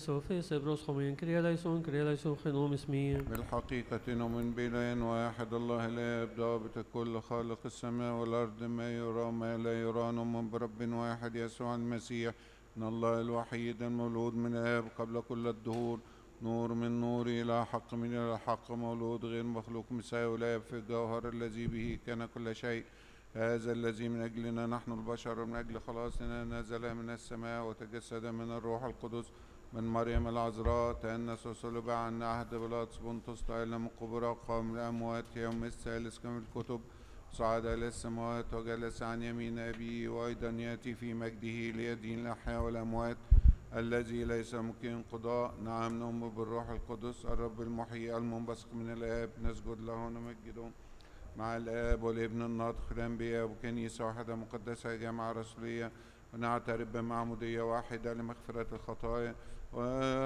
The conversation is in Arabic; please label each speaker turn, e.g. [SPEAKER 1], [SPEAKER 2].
[SPEAKER 1] Sofis Ebros Homin Krialaison Genom اسمي.
[SPEAKER 2] بالحقيقة نؤمن بإله واحد الله الآب ضابط الكل خالق السماء والأرض ما يرى ما لا يرى نؤمن برب واحد يسوع المسيح إن الله الوحيد المولود من الآب قبل كل الدهور نور من نور إلى حق من إلى حق مولود غير مخلوق مساوي الآب في الجوهر الذي به كان كل شيء هذا الذي من أجلنا نحن البشر من أجل خلاصنا نزل من السماء وتجسد من الروح القدس من مريم العذراء تأنس وصلب عن عهد بيلاطس بنطس إلى من قبور قام من الأموات يوم الثالث كما الكتب صعد إلى السماوات وجلس عن يمين أبيه وأيضا يأتي في مجده ليدين الأحياء والأموات الذي ليس ممكن قضاء. نعم نؤمن بالروح القدس الرب المحيي المنبثق من الآب نسجد له ونمجده مع الآب والابن الناطق الأنبياء وكنيسة واحدة مقدسة جامعة رسولية ونعترف بمعمودية واحدة لمغفرة الخطايا